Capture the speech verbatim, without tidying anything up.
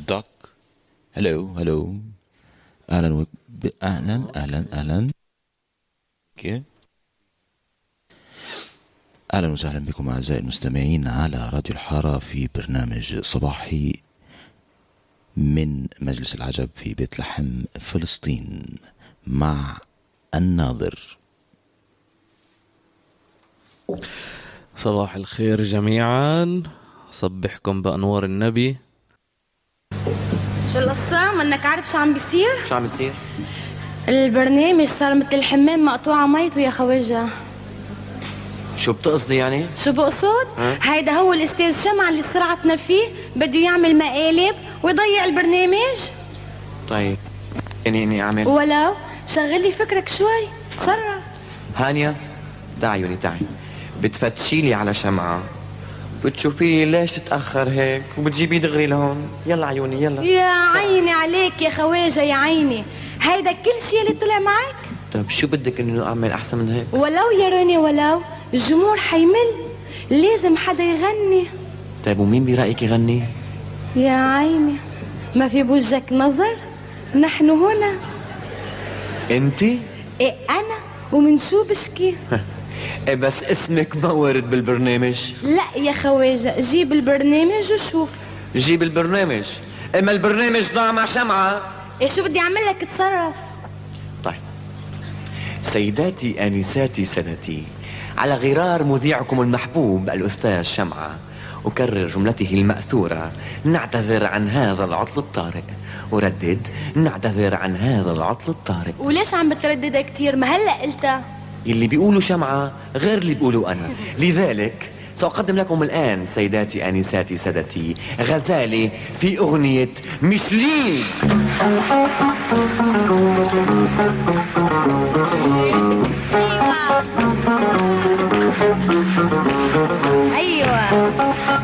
دوك. هلو هلو. اهلا و... اهلا اهلا اهلا. اوكي. اهلا وسهلا بكم اعزائي المستمعين على راديو الحارة في برنامج صباحي من مجلس العجب في بيت لحم فلسطين مع الناظر. صباح الخير جميعا، صبحكم بأنوار النبي. شو القصة؟ منك عارف شو عم بيصير؟ شو عم بيصير؟ البرنامج صار مثل الحمام مقطوعة ميته يا خواجة. شو بتقصدي يعني؟ شو بقصد؟ هيدا هو الأستاذ شمعة اللي سرعتنا فيه بده يعمل مقالب ويضيع البرنامج. طيب يعني اني اعمل ولو شغلي فكرك شوي، تصرف. هانيا تعي عيوني تعي، بتفتشي لي على شمعة، بتشوفي لي ليش تتأخر هيك وبتجيبي دغري لهون. يلا عيوني يلا. يا عيني عليك يا خواجة يا عيني، هيدا كل شيء اللي طلع معك؟ طيب شو بدك انه اعمل احسن من هيك؟ ولو يا روني ولو الجمهور حيمل، لازم حدا يغني. طيب ومين برأيك يغني؟ يا عيني ما في بوجهك نظر، نحن هنا. انتي؟ ايه انا، ومن شو بشكي؟ ايه بس اسمك ما ورد بالبرنامج. لا يا خواجة، جيب البرنامج وشوف. جيب البرنامج؟ اما البرنامج ضاع مع شمعة. ايه شو بدي اعمل لك؟ اتصرف. طيب سيداتي آنساتي سادتي، على غرار مذيعكم المحبوب الأستاذ شمعة أكرر جملته المأثورة: نعتذر عن هذا العطل الطارئ. أردد: نعتذر عن هذا العطل الطارئ. وليش عم بترددها كتير؟ ما هلأ قلتها. اللي بيقولوا شمعة غير اللي بيقولوا أنا، لذلك سأقدم لكم الآن سيداتي آنساتي سادتي غزالة في أغنية ميشلين. ايوه ايوه.